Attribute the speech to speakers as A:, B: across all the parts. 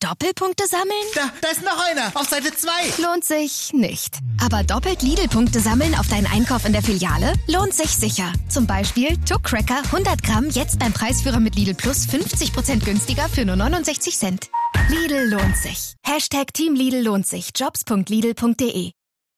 A: Doppelpunkte sammeln?
B: Da ist noch einer, auf Seite 2.
A: Lohnt sich nicht. Aber doppelt Lidl-Punkte sammeln auf deinen Einkauf in der Filiale lohnt sich sicher. Zum Beispiel Tuck Cracker 100 Gramm jetzt beim Preisführer mit Lidl Plus 50% günstiger für nur 69 Cent. Lidl lohnt sich. Team Lidl lohnt sich. Jobs.lidl.de.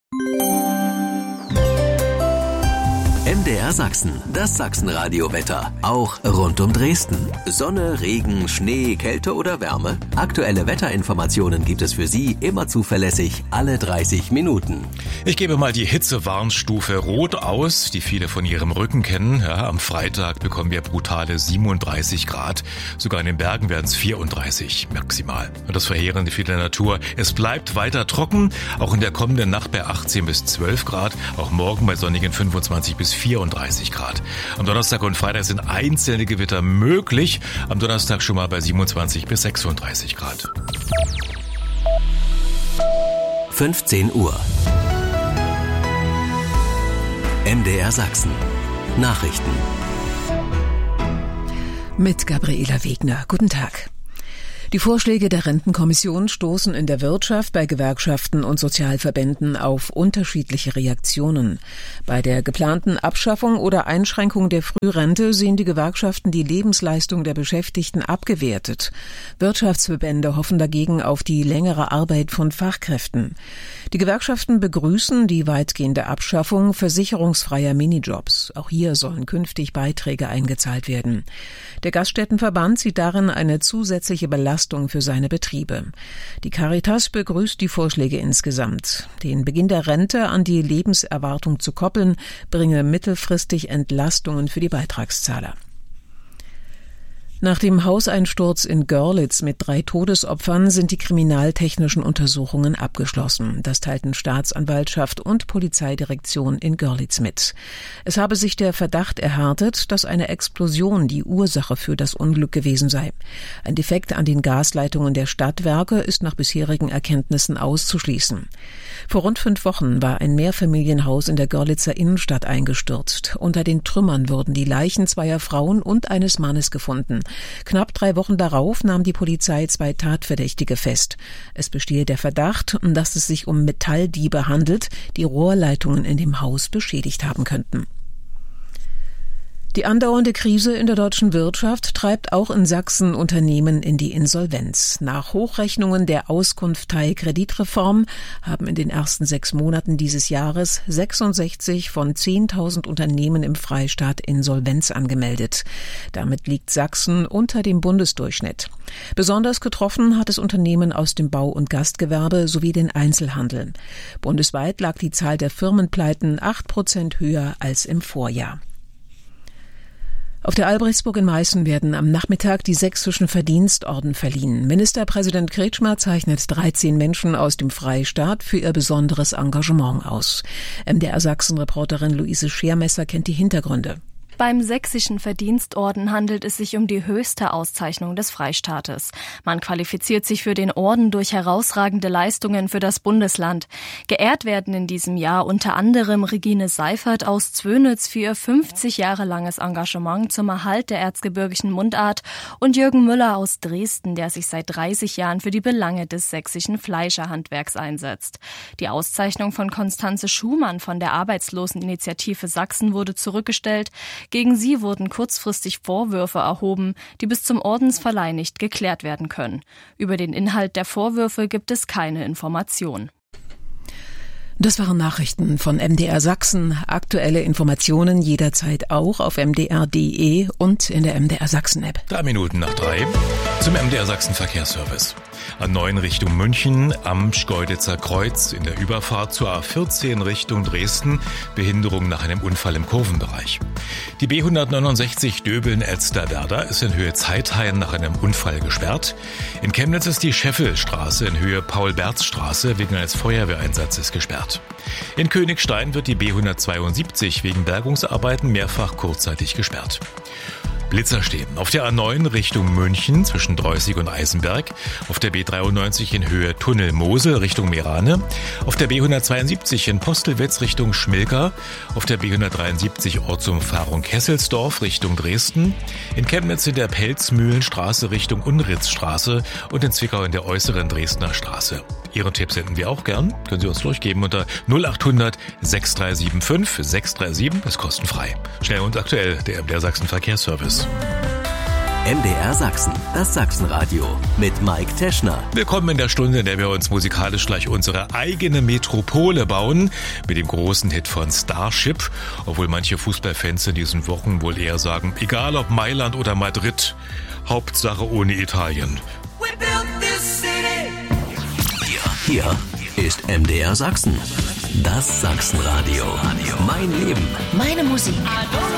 C: MDR Sachsen, das Sachsenradio-Wetter. Auch rund um Dresden. Sonne, Regen, Schnee, Kälte oder Wärme. Aktuelle Wetterinformationen gibt es für Sie immer zuverlässig alle 30 Minuten.
D: Ich gebe mal die Hitzewarnstufe Rot aus, die viele von Ihrem Rücken kennen. Ja, am Freitag bekommen wir brutale 37 Grad. Sogar in den Bergen werden es 34 maximal. Und das Verheerende für die Natur. Es bleibt weiter trocken, auch in der kommenden Nacht bei 18 bis 12 Grad. Auch morgen bei sonnigen 25 bis 34 Grad. Am Donnerstag und Freitag sind einzelne Gewitter möglich. Am Donnerstag schon mal bei 27 bis 36 Grad.
C: 15 Uhr. MDR Sachsen. Nachrichten.
E: Mit Gabriela Wegner. Guten Tag. Die Vorschläge der Rentenkommission stoßen in der Wirtschaft, bei Gewerkschaften und Sozialverbänden auf unterschiedliche Reaktionen. Bei der geplanten Abschaffung oder Einschränkung der Frührente sehen die Gewerkschaften die Lebensleistung der Beschäftigten abgewertet. Wirtschaftsverbände hoffen dagegen auf die längere Arbeit von Fachkräften. Die Gewerkschaften begrüßen die weitgehende Abschaffung versicherungsfreier Minijobs. Auch hier sollen künftig Beiträge eingezahlt werden. Der Gaststättenverband sieht darin eine zusätzliche Belastung für seine Betriebe. Die Caritas begrüßt die Vorschläge insgesamt. Den Beginn der Rente an die Lebenserwartung zu koppeln, bringe mittelfristig Entlastungen für die Beitragszahler. Nach dem Hauseinsturz in Görlitz mit 3 Todesopfern sind die kriminaltechnischen Untersuchungen abgeschlossen. Das teilten Staatsanwaltschaft und Polizeidirektion in Görlitz mit. Es habe sich der Verdacht erhärtet, dass eine Explosion die Ursache für das Unglück gewesen sei. Ein Defekt an den Gasleitungen der Stadtwerke ist nach bisherigen Erkenntnissen auszuschließen. Vor rund 5 Wochen war ein Mehrfamilienhaus in der Görlitzer Innenstadt eingestürzt. Unter den Trümmern wurden die Leichen 2 Frauen und eines Mannes gefunden. Knapp 3 Wochen darauf nahm die Polizei 2 Tatverdächtige fest. Es bestehe der Verdacht, dass es sich um Metalldiebe handelt, die Rohrleitungen in dem Haus beschädigt haben könnten. Die andauernde Krise in der deutschen Wirtschaft treibt auch in Sachsen Unternehmen in die Insolvenz. Nach Hochrechnungen der Auskunftei Kreditreform haben in den ersten 6 Monaten dieses Jahres 66 von 10.000 Unternehmen im Freistaat Insolvenz angemeldet. Damit liegt Sachsen unter dem Bundesdurchschnitt. Besonders getroffen hat es Unternehmen aus dem Bau- und Gastgewerbe sowie den Einzelhandel. Bundesweit lag die Zahl der Firmenpleiten 8% höher als im Vorjahr. Auf der Albrechtsburg in Meißen werden am Nachmittag die sächsischen Verdienstorden verliehen. Ministerpräsident Kretschmer zeichnet 13 Menschen aus dem Freistaat für ihr besonderes Engagement aus. MDR Sachsen-Reporterin Luise Schermesser kennt die Hintergründe.
F: Beim sächsischen Verdienstorden handelt es sich um die höchste Auszeichnung des Freistaates. Man qualifiziert sich für den Orden durch herausragende Leistungen für das Bundesland. Geehrt werden in diesem Jahr unter anderem Regine Seifert aus Zwönitz für ihr 50 Jahre langes Engagement zum Erhalt der erzgebirgischen Mundart und Jürgen Müller aus Dresden, der sich seit 30 Jahren für die Belange des sächsischen Fleischerhandwerks einsetzt. Die Auszeichnung von Konstanze Schumann von der Arbeitsloseninitiative Sachsen wurde zurückgestellt. Gegen sie wurden kurzfristig Vorwürfe erhoben, die bis zum Ordensverleih nicht geklärt werden können. Über den Inhalt der Vorwürfe gibt es keine Information.
E: Das waren Nachrichten von MDR Sachsen. Aktuelle Informationen jederzeit auch auf mdr.de und in der MDR Sachsen-App.
D: 3 Minuten nach 3 zum MDR Sachsen Verkehrsservice. A9 Richtung München am Schkeuditzer Kreuz in der Überfahrt zur A14 Richtung Dresden. Behinderung nach einem Unfall im Kurvenbereich. Die B169 Döbeln-Elster-Werder ist in Höhe Zeithain nach einem Unfall gesperrt. In Chemnitz ist die Scheffelstraße in Höhe Paul-Berz-Straße wegen eines Feuerwehreinsatzes gesperrt. In Königstein wird die B172 wegen Bergungsarbeiten mehrfach kurzzeitig gesperrt. Blitzer stehen. Auf der A9 Richtung München zwischen Dreußig und Eisenberg. Auf der B93 in Höhe Tunnel Mosel Richtung Meerane. Auf der B172 in Postelwitz Richtung Schmilka. Auf der B173 Ortsumfahrung Kesselsdorf Richtung Dresden. In Chemnitz in der Pelzmühlenstraße Richtung Unritzstraße und in Zwickau in der äußeren Dresdner Straße. Ihren Tipp senden wir auch gern. Können Sie uns durchgeben unter 0800 6375 637. Das ist kostenfrei. Schnell und aktuell, der MDR Sachsen Verkehrsservice.
C: MDR Sachsen, das Sachsenradio mit Mike Teschner.
D: Willkommen in der Stunde, in der wir uns musikalisch gleich unsere eigene Metropole bauen, mit dem großen Hit von Starship, obwohl manche Fußballfans in diesen Wochen wohl eher sagen, egal ob Mailand oder Madrid, Hauptsache ohne Italien.
C: Hier ist MDR Sachsen, das Sachsenradio. Mein Leben,
A: Meine Musik.